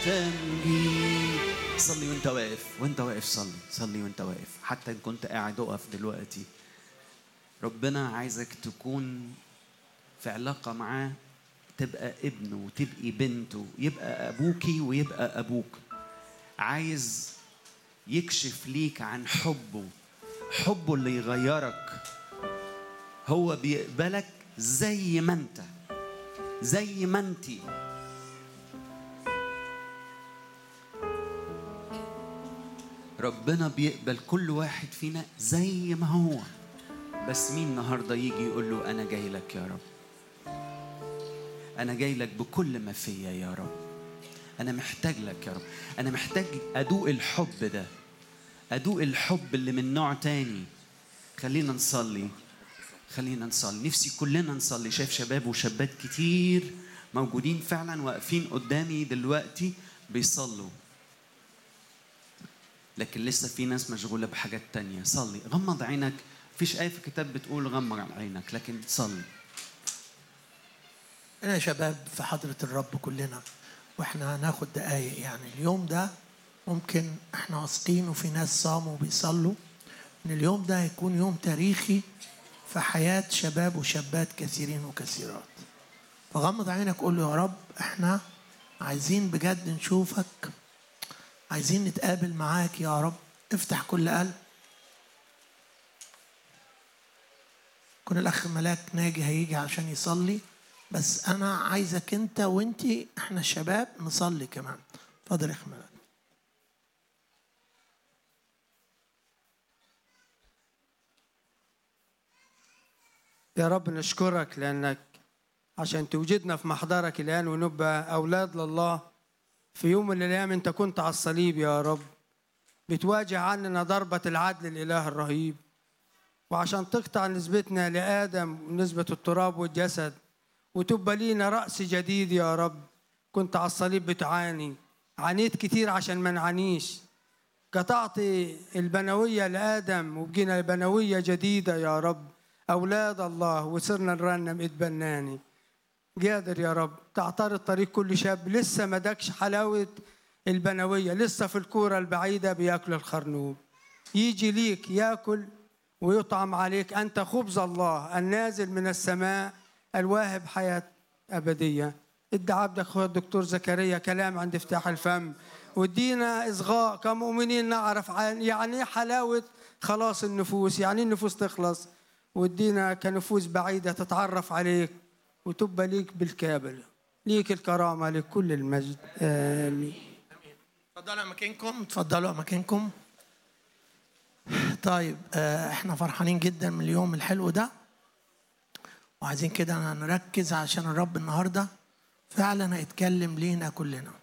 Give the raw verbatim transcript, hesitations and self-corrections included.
تنجي. صلي وانت واقف، وانت واقف صلي، صلي وانت واقف، حتى ان كنت قاعد اقف دلوقتي. ربنا عايزك تكون في علاقة معاه، تبقى ابنه وتبقي بنته، يبقى أبوكي ويبقى أبوك. عايز يكشف ليك عن حبه، حبه اللي يغيرك. هو بيقبلك زي ما انت، زي ما انتي. ربنا بيقبل كل واحد فينا زي ما هو. بس مين النهارده يجي يقول له أنا جاي لك يا رب، أنا جاي لك بكل ما فيا يا رب، أنا محتاج لك يا رب، أنا محتاج أدوق الحب ده، أدوق الحب اللي من نوع تاني. خلينا نصلي، خلينا نصلي، نفسي كلنا نصلي. شايف شباب وشابات كتير موجودين فعلا واقفين قدامي دلوقتي بيصلوا، لكن لسه في ناس مشغولة بحاجات تانية. صلي، غمض عينك. فيش آية في الكتاب بتقول غمض عينك، لكن صلي. أنا شباب في حضرة الرب كلنا، وإحنا هناخد دقايق. يعني اليوم ده ممكن إحنا واثقين وفي ناس صاموا وبيصلوا إن اليوم ده هيكون يوم تاريخي في حياة شباب وشابات كثيرين وكثيرات. فغمض عينك، قول له يا رب إحنا عايزين بجد نشوفك، عايزين نتقابل معاك يا رب. افتح كل قلب. كل الأخ ملاك ناجي هيجي عشان يصلي، بس أنا عايزك أنت وأنتي إحنا الشباب نصلي كمان. اتفضل يا أخ ملاك. يا رب نشكرك لأنك عشان توجدنا في محضرك الآن ونبقى أولاد لله. في يوم من الأيام أنت كنت على الصليب يا رب بتواجه عننا ضربة العدل الإله الرهيب، وعشان تقطع نسبتنا لآدم ونسبة التراب والجسد وتبقى لينا رأس جديد يا رب. كنت على الصليب بتعاني، عانيت كتير عشان ما نعانيش. قطعت البنوية لآدم وبقينا البنوية جديدة يا رب، أولاد الله، وصرنا نرنم اتبناني. قادر يا رب تعترض طريق كل شاب لسه ما دكش حلاوة البنوية، لسه في الكورة البعيدة بياكل الخرنوب. يجي ليك ياكل ويطعم عليك. أنت خبز الله النازل من السماء الواهب حياة أبدية. ادى عبدك أخويا الدكتور زكريا كلام عند افتاح الفم، ودينا إصغاء كمؤمنين نعرف يعني حلاوة خلاص النفوس، يعني النفوس تخلص، ودينا كنفوس بعيدة تتعرف عليك وتبقى ليك بالكامل. ليك الكرامة، لكل المجد، آمين. اتفضلوا أماكنكم، اتفضلوا أماكنكم. طيب احنا فرحانين جدا من اليوم الحلو ده، وعايزين كده نركز عشان الرب النهارده فعلا هيتكلم لينا كلنا.